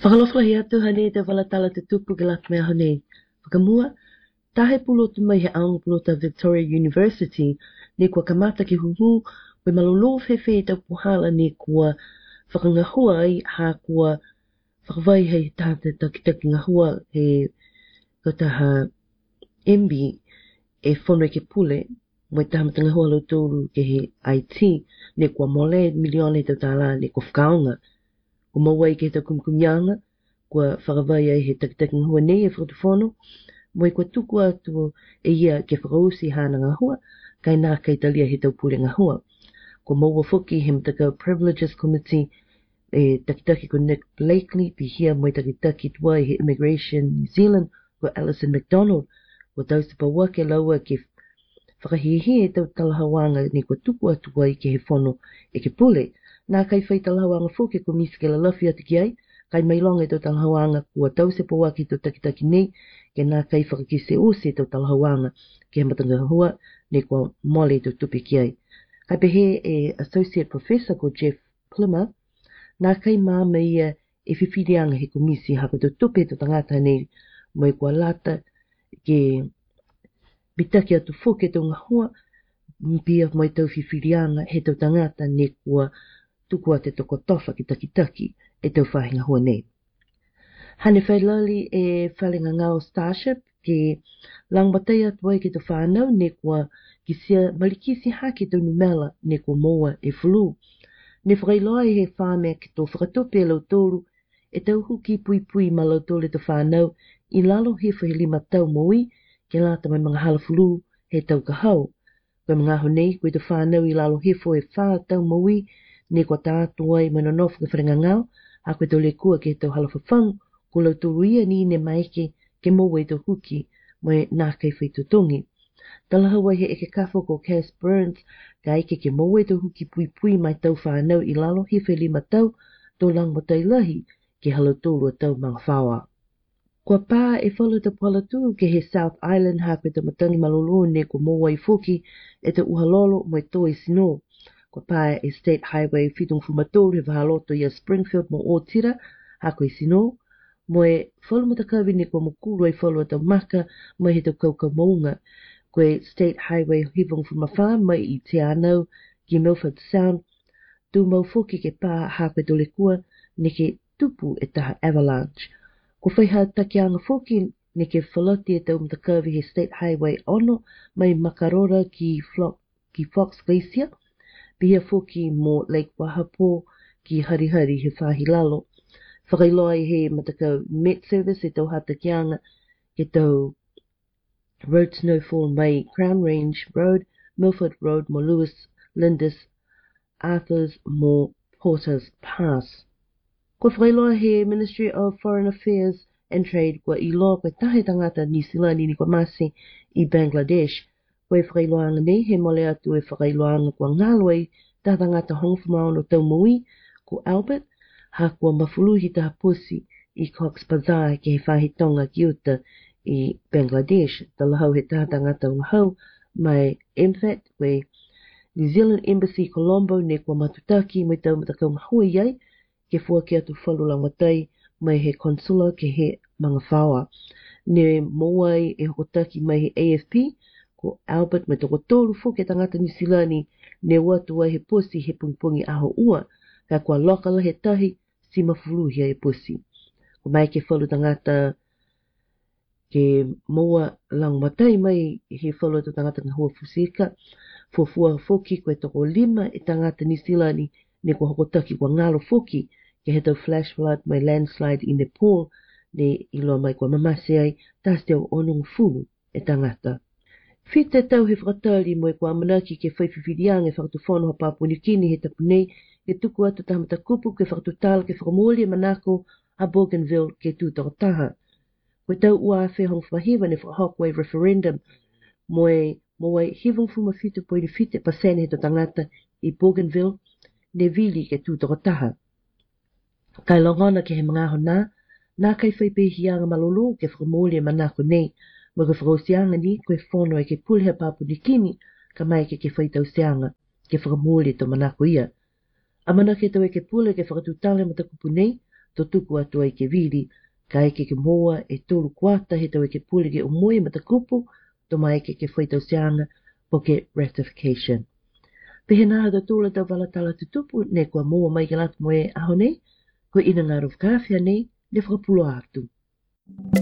Whakalofalahi atu hane te walatala te tupu ke lak mea hane. Whakamua, tahe pulo tu mai he aunga pulo ta Victoria University, ne kua kamata ki huhu, we malolo fefe e tau puhala ne kua whakangahua ai ha kua whakawai hei tāte taki ngahua he kataha MB e whono ke pule, mo taha matangahua lo tōru ke he IT, ne kua mole milione tau tāla ne kua whakaonga. Ko mawai ke ta kumkumianga, kua whakawai ai he taki ngahua nei e whakatuwhono, mo i kua tuku atu e ia ke whakausi hana ngahua, kai nā kai talia he tau pule ngahua. Ko maua whuki he mtaka Privileges Committee e taki ko Nick Blakely, pi hia mo i taki tua he Immigration New Zealand, ko Alison McDonald, ko tausipa wake laua ke whakahihi e tau talahawanga ni kua tuku atu ai ke he whono e ke pule. Nā kai whai talahawanga whuke ko misi ke la lawhi ati ki ai, kai mailonga e tau talahawanga kua tausipa wake tau taki nei, ke nā kai whakakise ose tau talahawanga ke he matangahua ni kua mole tau tupi ki ai. Kai pehe e Associate Professor ko Jeff Plummer, nā kai māma ia e whiwhirianga he komisi hako tau tupi tau tangata nei mo i kua lata ke bitaki atu whuke tau ngahua mpia mo i tau whiwhirianga he tau tangata ne kua tukua te toko tofa ki taki e tau whahinga hua nei. Hane whailali e whalinga ngao Starship ke langbatai atu ai ki tau whanau ne kua kisia malikisi haki tau numela ne kua moa e fulu. Ne whakailoa he whamea ki tau whakatope lau tōru e tau huki pui ma lau tōru tau whanau i lalo he whahilima tau mo'i ke lata mai mga hala fulu he tau kahau. Koe mga honei koe tau whanau i lalo he fo e wha tau mo'i ne kua tātua ai mana nofu ke wharenga ngau, a koe tau le kua ke tau hala whawhang, ko lau tōru ia ni ne maike ke moa e tau huki mo e nā kai whaitutongi. Talahawai he eke kafo ko Cass Burns, ka eke ke moa e tau huki pui mai tau whanau i lalo he whelima tau, tō langmatai lahi ke halo tōru a tau mga whawa. Kua pā e whalu ta palatu ke he South Island ha koe ta matangi malolo ne ko moa i fuki e ta uhalolo mo e tō e sino. Kua pā e State Highway whitung fumatoru he wahaloto ia Springfield mo o tira ha koe sino. Mo e whalu matakawi ne ko mokuru ai whalu atau maka mo he tau kaukau maunga. Koe State Highway hivong fumawha mai i te anau ki Milford Sound. Tu mau fuki ke pā ha koe tole kua ne ke tupu e taha avalanche. Ko whaiha takianga fuki ne ke whaloti e tau matakawi he State Highway ono mai Makarora ki Fox Glacier. Pia fuki mo Lake Wahapo ki Harihari he whahi lalo. Whakailoa he matakau Met Service e tau hatakianga ke tau Road Snowfall mai Crown Range Road, Milford Road mo Lewis, Lindis, Arthurs mo Porters Pass. Ko whakailoa he Ministry of Foreign Affairs and Trade kua i loa koe tahe tangata New Zealand ni kua masi i Bangladesh. Koe whakailoanga nei he mole atu e whakailoanga kua ngāloi ta tangata hongwhamau no tau mui ko Albert ha kua mafuluhi taha pusi i Cox Bazar ke he whahitonga ki uta i Bangladesh. Talahau he taha tangata ngahau mai MFAT koe New Zealand Embassy Colombo ne kua matutaki mai tau matakau mahui iai ke fua ki atu whalulangatai mai he konsula ke he mga whawa. Ne moai e hokotaki mai he AFP ko Albert me toko tōru fuke tangata New Zealand ne watu ai he pusi he pungpungi aho ua, ka kua lokala he tahi si mafuluhia e pusi. Ko mai ke whalu tangata ke moa langmatai mai he whalu tangata ngahua fusika, fuafua fuki koe toko 5 e tangata New Zealand ne kua hokotaki kua ngalo fuki ke he tau flash flood mai landslide i Nepal ne ilo mai kua mamase ai tas teo onong fulu e tangata. White tau he whakatari mo e kua manaki ke whaiwhiwhirianga e whakatuwhono ha Papua New Guinea he tapu nei ke tuku atu tahamata kupu ke whakatutala ke whakamoli e manako a Bougainville ke tūtaka. Koe tau ua a whehong whahiwa ne whakahokwe referendum mo e hivong fuma 50.50% he to tangata i Bougainville ne vili ke tūtaka. Kai longona ke he mga hona, nā kai whaipehianga malolo ke whakamoli e manako nei. Mo ke whakausianga ni koe whono e ke pulhea Papua New Guinea ka mai ke whaitausianga ke whakamole to manako ia. A mana ke tau e ke pule ke whakatutale matakupu nei, to tuku atua I ke vili, ka eke ke moa e tolu kuata he tau ke pule ke umoi matakupu, to mai eke ke whaitau sianga po ke ratification. Pehena hata tūla tau walatala tutupu, ne kua moa mai ke latu moe aho nei, ko ina ngā rufkawhia nei, ne whakapulo atu.